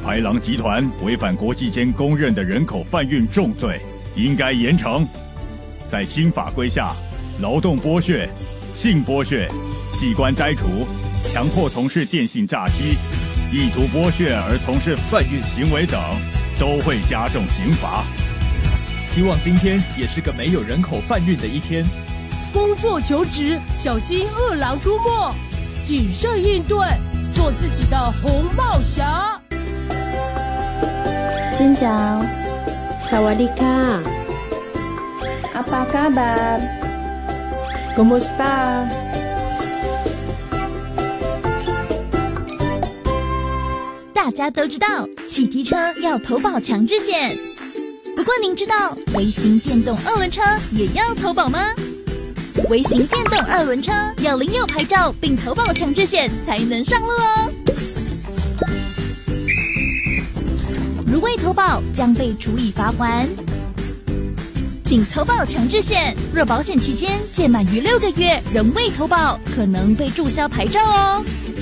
豺狼集团违反国际间公认的人口贩运重罪，应该严惩。在新法规下，劳动剥削、性剥削、器官摘除、强迫从事电信诈欺、意图剥削而从事贩运行为等，都会加重刑罚。 希望今天也是个没有人口贩运的一天。 工作求职，小心恶狼出没，谨慎应对，做自己的红帽侠。 Xin chào, Sawadika. Apa kabar? Kumusta? 大家都知道，汽机车要投保强制险。不过您知道微型电动二轮车也要投保吗？微型电动二轮车要领有牌照并投保强制险才能上路哦。如未投保将被处以罚锾。请投保强制险，若保险期间届满于6个月仍未投保，可能被注销牌照哦。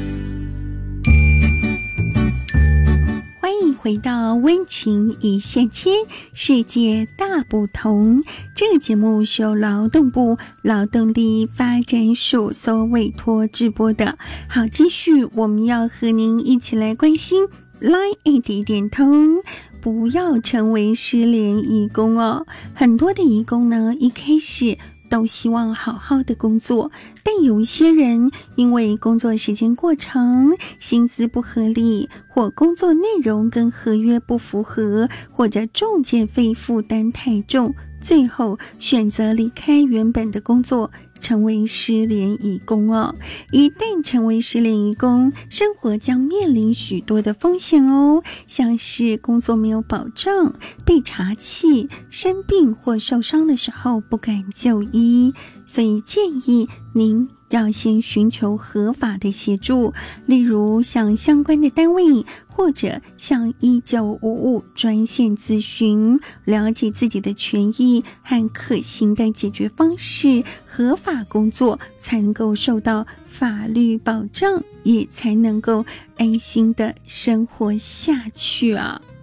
欢迎回到温情一线牵，世界大不同。这个节目是由劳动部劳动力发展署所委托直播的。好，继续我们要和您一起来关心 Line AD 点通，不要成为失联移工哦。很多的移工呢，一开始都希望好好的工作，但有一些人因为工作时间过长、薪资不合理，或工作内容跟合约不符合，或者中介费负担太重，最后选择离开原本的工作，成为失联移工哦。一旦成为失联移工，生活将面临许多的风险哦，像是工作没有保障、被查气、生病或受伤的时候不敢就医，所以建议您要先寻求合法的协助，例如向相关的单位或者向1955专线咨询，了解自己的权益和可行的解决方式，合法工作才能够受到法律保障，也才能够安心的生活下去啊。